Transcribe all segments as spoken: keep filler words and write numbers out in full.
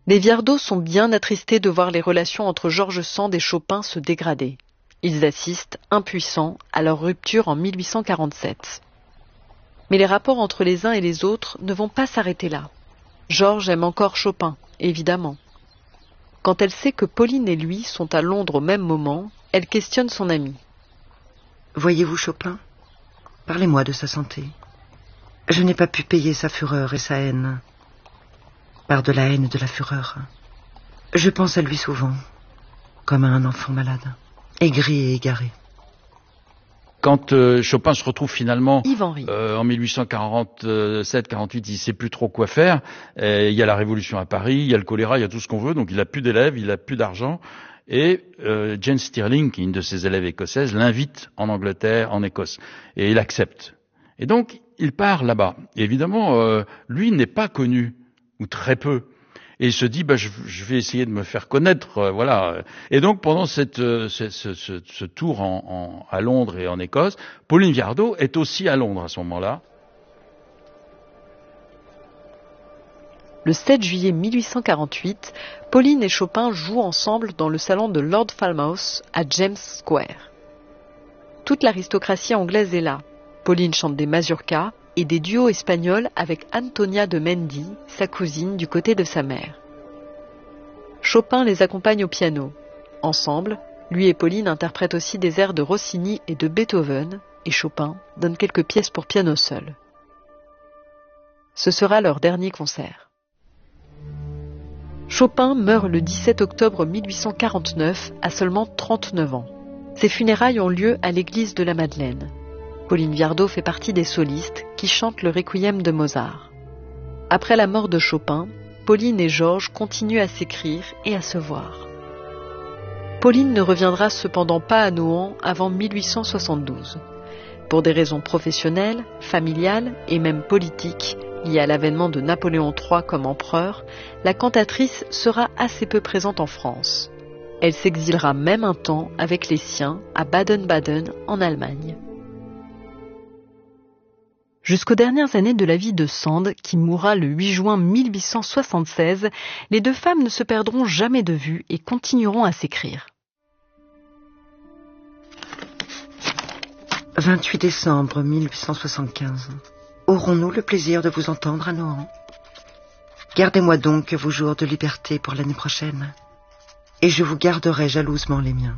Les Viardot sont bien attristés de voir les relations entre George Sand et Chopin se dégrader. Ils assistent, impuissants, à leur rupture en mille huit cent quarante-sept. Mais les rapports entre les uns et les autres ne vont pas s'arrêter là. George aime encore Chopin, évidemment. Quand elle sait que Pauline et lui sont à Londres au même moment, elle questionne son ami. « Voyez-vous Chopin ? Parlez-moi de sa santé. Je n'ai pas pu payer sa fureur et sa haine. Par de la haine et de la fureur. Je pense à lui souvent, comme à un enfant malade, aigri et égaré. » Quand euh, Chopin se retrouve finalement euh, en mille huit cent quarante-sept quarante-huit, il ne sait plus trop quoi faire. Euh, il y a la révolution à Paris, il y a le choléra, il y a tout ce qu'on veut, donc il n'a plus d'élèves, il n'a plus d'argent. Et euh, Jane Stirling, qui est une de ses élèves écossaises, l'invite en Angleterre, en Écosse. Et il accepte. Et donc, il part là-bas. Et évidemment, euh, lui n'est pas connu, ou très peu. Et il se dit, bah, je, je vais essayer de me faire connaître, euh, voilà. Et donc, pendant cette, euh, ce, ce, ce, ce tour en, en, à Londres et en Écosse, Pauline Viardot est aussi à Londres à ce moment-là. Le sept juillet mille huit cent quarante-huit, Pauline et Chopin jouent ensemble dans le salon de Lord Falmouth à James Square. Toute l'aristocratie anglaise est là. Pauline chante des mazurkas et des duos espagnols avec Antonia de Mendy, sa cousine du côté de sa mère. Chopin les accompagne au piano. Ensemble, lui et Pauline interprètent aussi des airs de Rossini et de Beethoven, et Chopin donne quelques pièces pour piano seul. Ce sera leur dernier concert. Chopin meurt le dix-sept octobre mille huit cent quarante-neuf à seulement trente-neuf ans. Ses funérailles ont lieu à l'église de la Madeleine. Pauline Viardot fait partie des solistes qui chantent le requiem de Mozart. Après la mort de Chopin, Pauline et Georges continuent à s'écrire et à se voir. Pauline ne reviendra cependant pas à Nohant avant mille huit cent soixante-douze. Pour des raisons professionnelles, familiales et même politiques, liées à l'avènement de Napoléon trois comme empereur, la cantatrice sera assez peu présente en France. Elle s'exilera même un temps avec les siens à Baden-Baden en Allemagne. Jusqu'aux dernières années de la vie de Sand, qui mourra le huit juin mille huit cent soixante-seize, les deux femmes ne se perdront jamais de vue et continueront à s'écrire. vingt-huit décembre mille huit cent soixante-quinze. Aurons-nous le plaisir de vous entendre à Nohant ? Gardez-moi donc vos jours de liberté pour l'année prochaine, et je vous garderai jalousement les miens.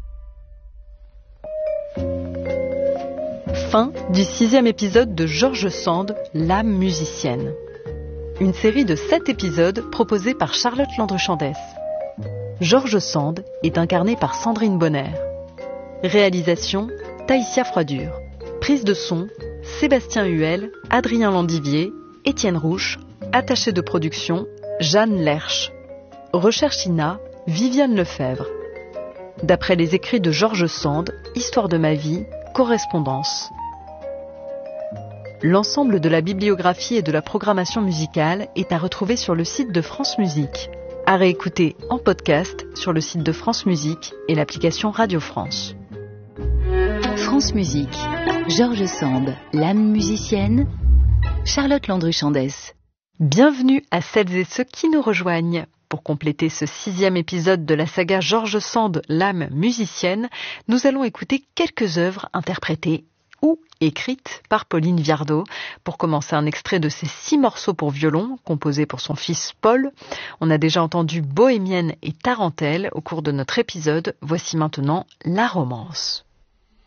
Fin du sixième épisode de George Sand, l'âme musicienne. Une série de sept épisodes proposés par Charlotte Landru-Chandès. George Sand est incarné par Sandrine Bonner. Réalisation, Taïsia Froidure. Prise de son, Sébastien Huel, Adrien Landivier, Étienne Rouche. Attaché de production, Jeanne Lerche. Recherche I N A, Viviane Lefebvre. D'après les écrits de George Sand, Histoire de ma vie, correspondance. L'ensemble de la bibliographie et de la programmation musicale est à retrouver sur le site de France Musique. À réécouter en podcast sur le site de France Musique et l'application Radio France. France Musique. George Sand, l'âme musicienne. Charlotte Landru-Chandès. Bienvenue à celles et ceux qui nous rejoignent. Pour compléter ce sixième épisode de la saga George Sand, l'âme musicienne, nous allons écouter quelques œuvres interprétées ou écrites par Pauline Viardot. Pour commencer, un extrait de ses six morceaux pour violon, composés pour son fils Paul. On a déjà entendu Bohémienne et Tarentelle au cours de notre épisode. Voici maintenant La Romance.